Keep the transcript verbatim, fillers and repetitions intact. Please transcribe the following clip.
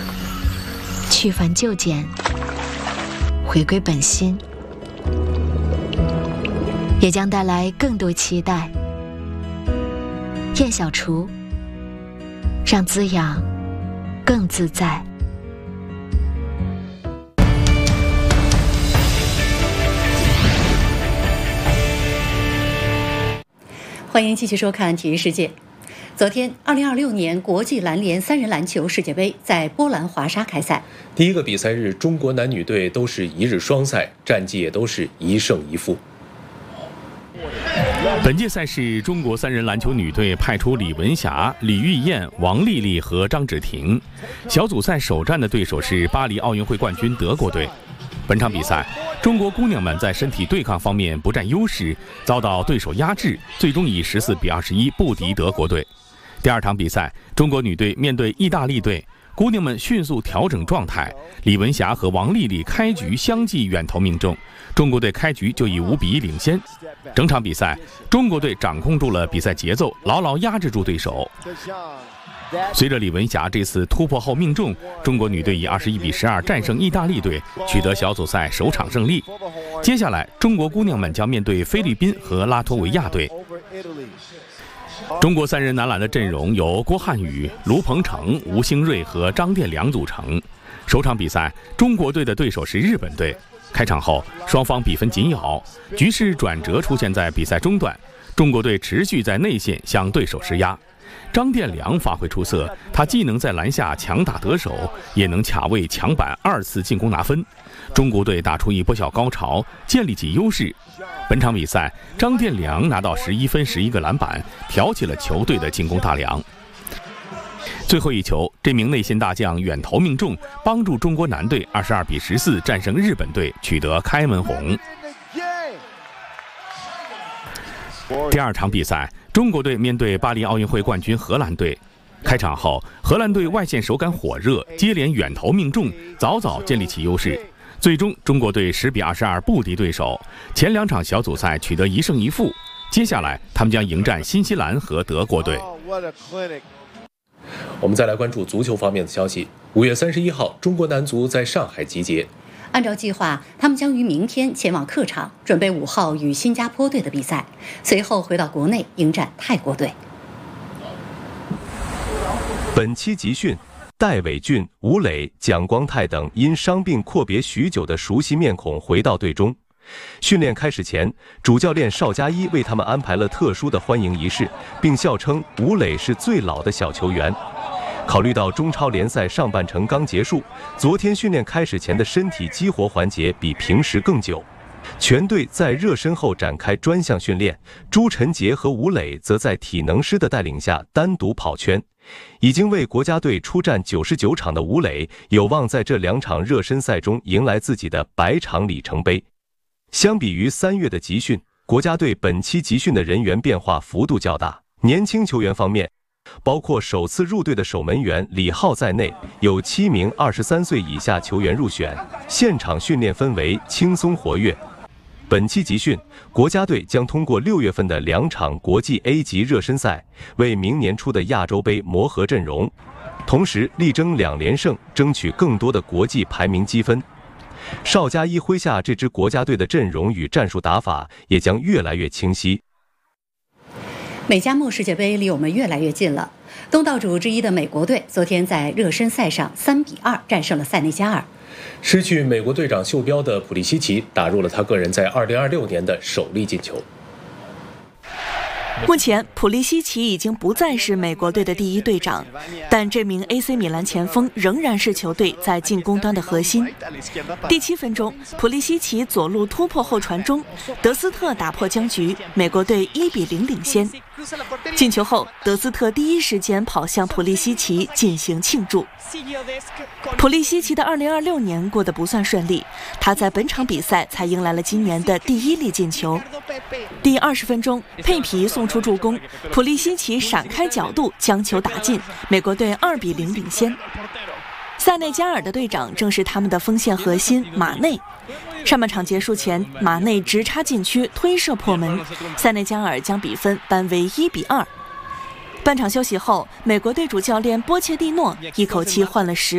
去繁就简，回归本心，也将带来更多期待。燕小厨，让滋养更自在。 欢迎继续收看《体育世界》。昨天，二零二六年国际篮联三人篮球世界杯在波兰华沙开赛。 第一个比赛日，中国男女队都是一日双赛，战绩也都是一胜一负。 本届赛事，中国三人篮球女队派出李文霞、李玉燕、王丽丽和张芷婷。小组赛首战的对手是巴黎奥运会冠军德国队。本场比赛，中国姑娘们在身体对抗方面不占优势，遭到对手压制，最终以十四比二十一不敌德国队。第二场比赛，中国女队面对意大利队，姑娘们迅速调整状态，李文霞和王丽丽开局相继远投命中，中国队开局就以五比一领先。整场比赛，中国队掌控住了比赛节奏，牢牢压制住对手。随着李文霞这次突破后命中，中国女队以二十一比十二战胜意大利队，取得小组赛首场胜利。接下来，中国姑娘们将面对菲律宾和拉脱维亚队。中国三人男篮的阵容由郭汉宇、卢鹏程、吴兴瑞和张殿良组成。首场比赛，中国队的对手是日本队。开场后，双方比分紧咬，局势转折出现在比赛中段，中国队持续在内线向对手施压。张殿良发挥出色，他既能在篮下强打得手，也能卡位抢板二次进攻拿分。中国队打出一波小高潮，建立起优势。本场比赛，张殿良拿到十一分十一个篮板，挑起了球队的进攻大梁。最后一球，这名内线大将远投命中，帮助中国男队二十二比十四战胜日本队，取得开门红。第二场比赛，中国队面对巴黎奥运会冠军荷兰队。开场后，荷兰队外线手感火热，接连远投命中，早早建立起优势。最终，中国队十比二十二不敌对手。前两场小组赛取得一胜一负，接下来他们将迎战新西兰和德国队。 我们再来关注足球方面的消息。五月三十一号，中国男足在上海集结。 按照计划，他们将于明天前往客场，准备五号与新加坡队的比赛，随后回到国内迎战泰国队。 本期集训，戴伟俊、吴磊、蒋光太等因伤病阔别许久的熟悉面孔回到队中。训练开始前，主教练邵佳一为他们安排了特殊的欢迎仪式，并笑称吴磊是最老的小球员。考虑到中超联赛上半程刚结束，昨天训练开始前的身体激活环节比平时更久。全队在热身后展开专项训练，朱晨杰和吴磊则在体能师的带领下单独跑圈。已经为国家队出战九十九场的吴磊，有望在这两场热身赛中迎来自己的百场里程碑。相比于三月的集训，国家队本期集训的人员变化幅度较大。年轻球员方面，包括首次入队的守门员李浩在内，有七名二十三岁以下球员入选。现场训练氛围轻松活跃。本期集训，国家队将通过六月份的两场国际 A 级热身赛，为明年初的亚洲杯磨合阵容，同时力争两连胜，争取更多的国际排名积分。邵佳一麾下这支国家队的阵容与战术打法也将越来越清晰。 美加墨世界杯离我们越来越近了。东道主之一的美国队昨天在热身赛上三比二战胜了塞内加尔。 失去美国队长袖标的普利西奇打入了他个人在二零二六年的首粒进球。 目前，普利西奇已经不再是美国队的第一队长，但这名 A C 米兰前锋仍然是球队在进攻端的核心。第七分钟，普利西奇左路突破后传中，德斯特打破僵局，美国队一比零领先。进球后，德斯特第一时间跑向普利西奇进行庆祝。普利西奇的二零二六年过得不算顺利，他在本场比赛才迎来了今年的第一粒进球。第二十分钟，佩皮送出助攻，普利西奇闪开角度将球打进，美国队二比零领先。塞内加尔的队长正是他们的锋线核心马内。上半场结束前，马内直插禁区推射破门，塞内加尔将比分扳为一比二。半场休息后，美国队主教练波切蒂诺一口气换了十